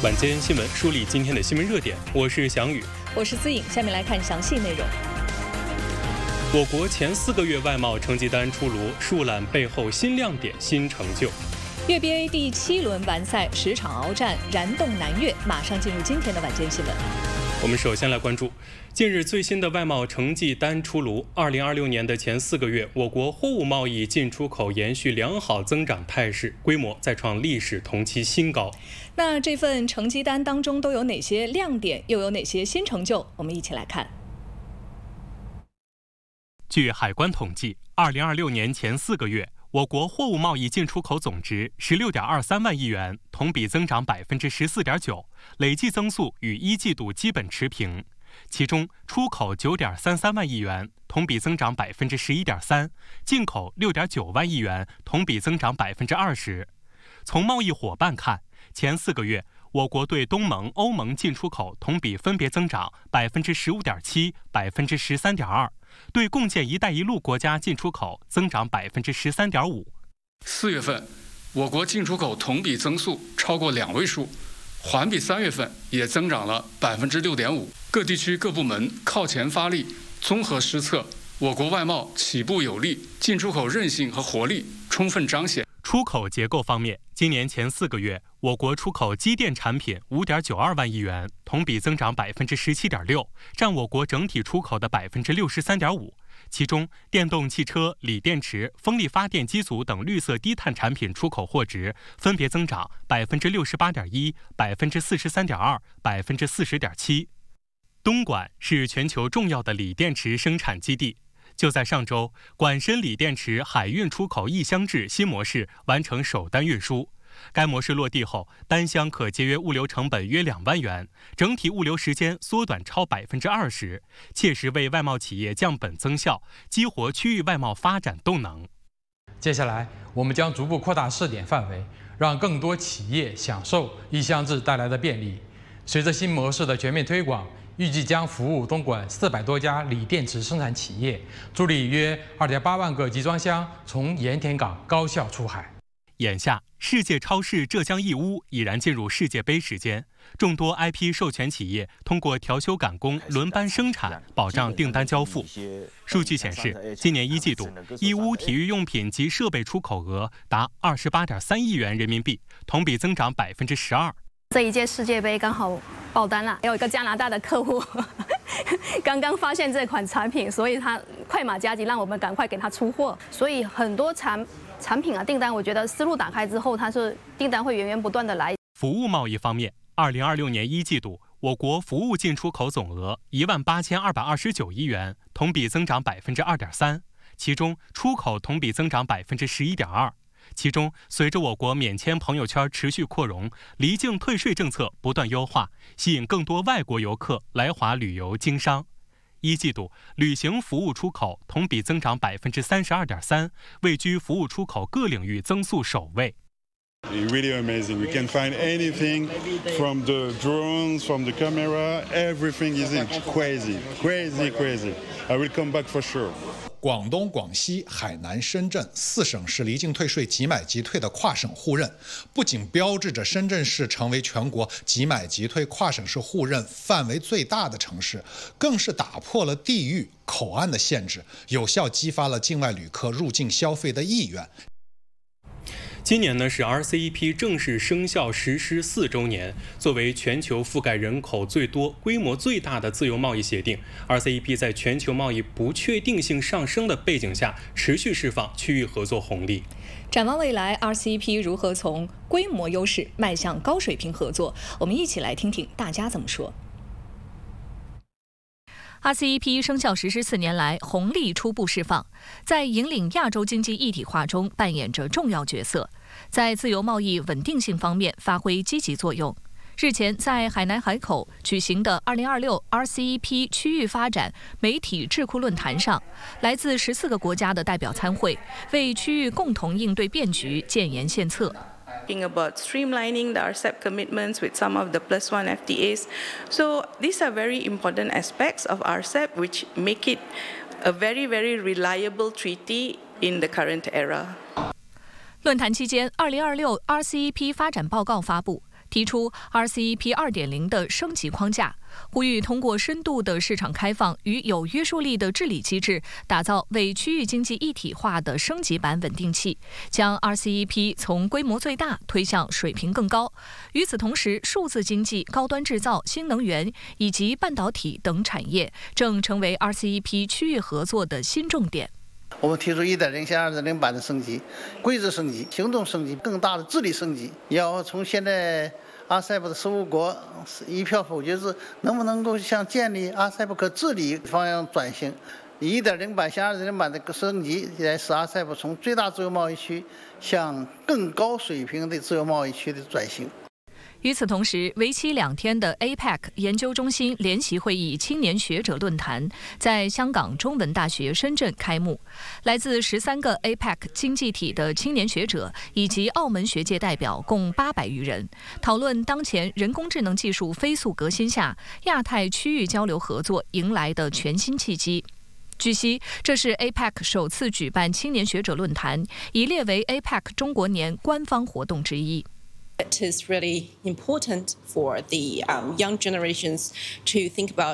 晚间新闻梳理今天的新闻热点，我是翔宇， 我是思颖。下面来看详细内容。 我国前4个月外贸成绩单出炉，树揽背后新亮点、新成就。 粤 BA 第7轮完赛10场鏖战，燃动南粤。马上进入今天的晚间新闻。 我们首先来关注近日最新的外贸成绩单出炉。2026年的前4个月，我国货物贸易进出口延续良好增长态势，规模再创历史同期新高。 那这份成绩单当中都有哪些亮点，又有哪些新成就？我们一起来看。 据海关统计，2026年前4个月，我国货物贸易进出口总值16.23万亿元，同比增长14.9%，累计增速与1季度基本持平。其中，出口9.33万亿元，同比增长11.3%，进口6.9万亿元，同比增长20%。从贸易伙伴看，前4个月，我国对东盟、欧盟进出口同比分别增长15.7%、13.2%，对共建“一带一路”国家进出口增长13.5%。 4月份，我国进出口同比增速超过2位数，环比3月份也增长了6.5%。各地区各部门靠前发力，综合施策，我国外贸起步有力，进出口韧性和活力充分彰显。 出口结构方面，今年前4个月，我国出口机电产品5.92万亿元，同比增长17.6%，占我国整体出口的63.5%。其中，电动汽车、锂电池、风力发电机组等绿色低碳产品出口货值分别增长68.1%、43.2%、40.7%。东莞是全球重要的锂电池生产基地。就在上周，莞深锂电池海运出口一箱制新模式完成首单运输。该模式落地后，单箱可节约物流成本约2万元，整体物流时间缩短超20%，切实为外贸企业降本增效，激活区域外贸发展动能。 接下来，我们将逐步扩大试点范围，让更多企业享受一箱制带来的便利。随着新模式的全面推广，预计将服务东莞400多家锂电池生产企业，助力约2.8万个集装箱从盐田港高效出海。 眼下，世界超市浙江义乌已然进入世界杯时间，众多 IP 授权企业通过调休赶工、轮班生产，保障订单交付。数据显示，今年1季度，义乌体育用品及设备出口额达28.3亿元人民币，同比增长12%。 这一届世界杯刚好爆单了，有一个加拿大的客户刚刚发现这款产品，所以他快马加急，让我们赶快给他出货。所以很多产品订单，我觉得思路打开之后，订单会源源不断的来。 服务贸易方面，2026年1季度，我国服务进出口总额18229亿元，同比增长2.3%，其中出口同比增长11.2%。其中，随着我国免签朋友圈持续扩容，离境退税政策不断优化，吸引更多外国游客来华旅游经商。1季度，旅行服务出口同比增长32.3%，位居服务出口各领域增速首位。 Really amazing. We can find anything from the drones, from the camera. Everything is crazy. I will come back for sure. 广东、广西、海南、深圳4省市离境退税即买即退的跨省互认，不仅标志着深圳市成为全国即买即退跨省市互认范围最大的城市，更是打破了地域口岸的限制，有效激发了境外旅客入境消费的意愿。 今年呢是 RCEP 正式生效实施4周年。作为全球覆盖人口最多、规模最大的自由贸易协定 ，RCEP 在全球贸易不确定性上升的背景下，持续释放区域合作红利。 展望未来 ，RCEP 如何从规模优势迈向高水平合作？我们一起来听听大家怎么说。 RCEP 生效实施4年来，红利初步释放，在引领亚洲经济一体化中扮演着重要角色，在自由贸易稳定性方面发挥积极作用。日前，在海南海口举行的2026 RCEP 区域发展媒体智库论坛上，来自14个国家的代表参会，为区域共同应对变局建言献策。 About streamlining the RCEP commitments with some of the +1 FTAs. So these are very important aspects of RCEP which make it a very, very reliable treaty in the current era. 论坛期间，2026 RCEP 发展报告发布， 提出 RCEP 2.0 的升级框架，呼吁通过深度的市场开放与有约束力的治理机制，打造为区域经济一体化的升级版稳定器，将 RCEP 从规模最大推向水平更高。与此同时，数字经济、高端制造、新能源以及半导体等产业正成为 RCEP 区域合作的新重点。 我们提出1.0向2.0版的升级，规则升级、行动升级、更大的治理升级，要从现在 RCEP 的15国一票否决制，能不能够向建立 RCEP 可治理方向转型？以1.0版向2.0版的升级，来使 RCEP 从最大自由贸易区向更高水平的自由贸易区的转型。 与此同时，为期2天的 APEC 研究中心联席会议青年学者论坛在香港中文大学深圳开幕。来自13个 APEC 经济体的青年学者以及澳门学界代表共800余人，讨论当前人工智能技术飞速革新下，亚太区域交流合作迎来的全新契机。据悉，这是 APEC 首次举办青年学者论坛，已列为 APEC 中国年官方活动之一。 It is really important for the young generations to think about